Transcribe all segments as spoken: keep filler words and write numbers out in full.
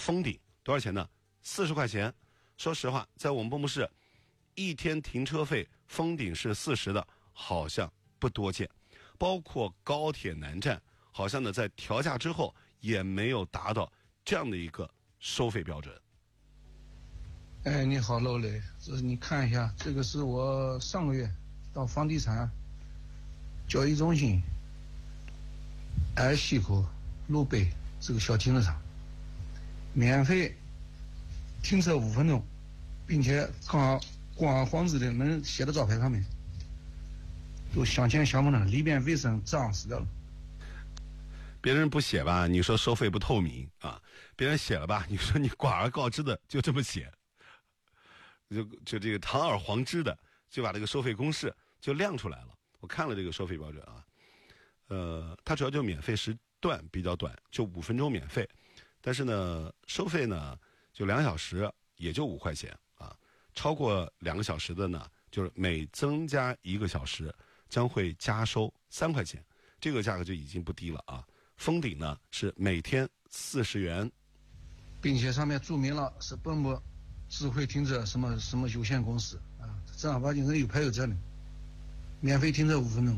封顶多少钱呢？四十块钱。说实话，在我们蚌埠市，一天停车费封顶是四十的，好像不多见。包括高铁南站，好像呢在调价之后也没有达到这样的一个收费标准。 哎，你好，楼雷，这你看一下，这个是我上个月到房地产交易中心二西口路北这个小停车场，免费停车五分钟，并且光光黄纸的能写到招牌上面，都镶嵌镶满了，里边卫生脏死掉了。 别人不写吧，你说收费不透明啊；别人写了吧，你说你广而告之的就这么写，就就这个堂而皇之的就把这个收费公式就亮出来了。我看了这个收费标准啊，呃，它主要就免费时段比较短，就五分钟免费，但是呢，收费呢就两小时也就五块钱啊，超过两个小时的呢，就是每增加一个小时将会加收三块钱，这个价格就已经不低了啊。封顶呢是每天四十元， 并且上面注明了是蚌埠智慧停车什么什么有限公司啊，正儿八经人有牌有责任，免费停车五分钟。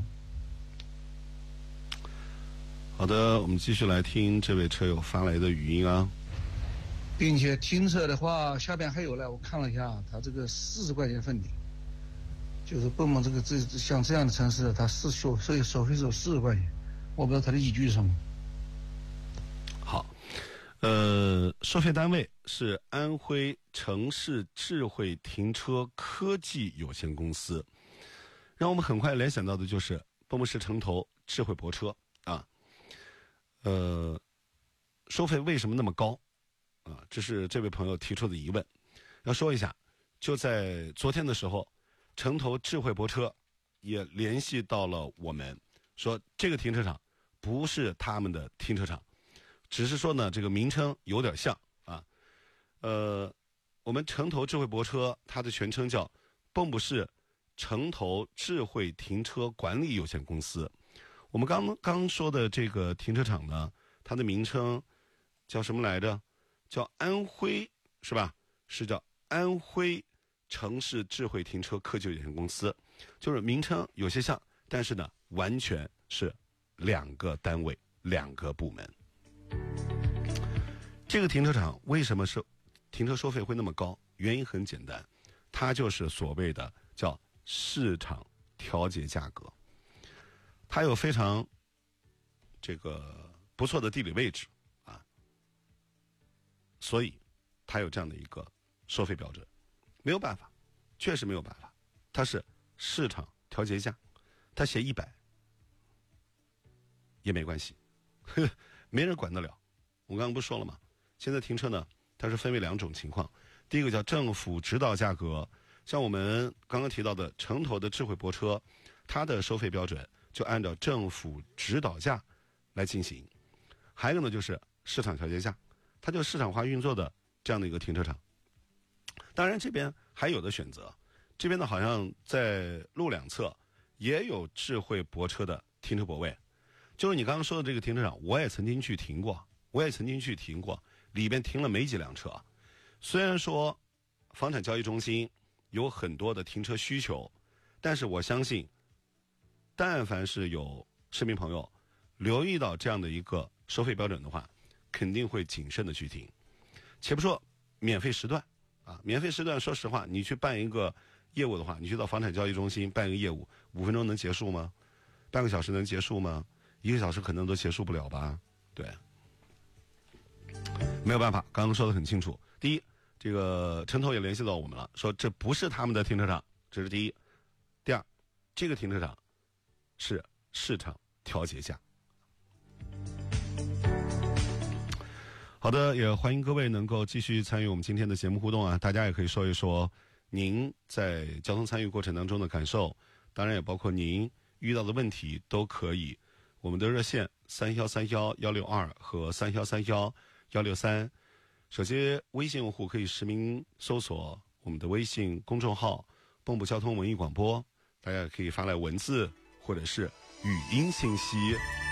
好的，我们继续来听这位车友发来的语音啊。 并且停车的话，下边还有呢，我看了一下，他这个四十块钱封顶，就是蚌埠这个这像这样的城市，它是收所以收费是四十块钱，我不知道它的依据是什么。 好，呃，收费单位是安徽城市智慧停车科技有限公司，让我们很快联想到的就是蚌埠市城投智慧泊车啊。呃，收费为什么那么高啊？这是这位朋友提出的疑问。要说一下，就在昨天的时候，城投智慧泊车也联系到了我们，说这个停车场不是他们的停车场，只是说呢这个名称有点像啊。呃，我们城投智慧泊车它的全称叫蚌埠市城投智慧停车管理有限公司。我们刚刚说的这个停车场呢，它的名称叫什么来着？叫安徽是吧？是叫安徽城市智慧停车科技有限公司，就是名称有些像，但是呢，完全是两个单位、两个部门。这个停车场为什么收停车收费会那么高？原因很简单，它就是所谓的叫市场调节价格。它有非常这个不错的地理位置啊，所以它有这样的一个收费标准。没有办法，确实没有办法，它是市场调节价，它写一百也没关系，呵，没人管得了。我刚刚不是说了吗？现在停车呢，它是分为两种情况。第一个叫政府指导价格，像我们刚刚提到的城投的智慧泊车，它的收费标准就按照政府指导价来进行。还有一个呢，就是市场调节价，它就市场化运作的这样的一个停车场。当然这边还有的选择，这边呢好像在路两侧也有智慧泊车的停车泊位，就是你刚刚说的这个停车场，我也曾经去停过，我也曾经去停过，里边停了没几辆车。虽然说房产交易中心有很多的停车需求，但是我相信但凡是有市民朋友留意到这样的一个收费标准的话，肯定会谨慎的去停。且不说免费时段啊，免费时段说实话，你去办一个业务的话，你去到房产交易中心办一个业务，五分钟能结束吗？半个小时能结束吗？一个小时可能都结束不了吧。对，没有办法，刚刚说的很清楚。第一，这个城投也联系到我们了，说这不是他们的停车场，这是第一。第二，这个停车场是市场调节价。好的，也欢迎各位能够继续参与我们今天的节目互动啊！大家也可以说一说您在交通参与过程当中的感受，当然也包括您遇到的问题都可以。我们的热线三幺三幺幺六二和三幺三幺幺六三，手机微信用户可以实名搜索我们的微信公众号“蚌埠交通文艺广播”，大家可以发来文字或者是语音信息。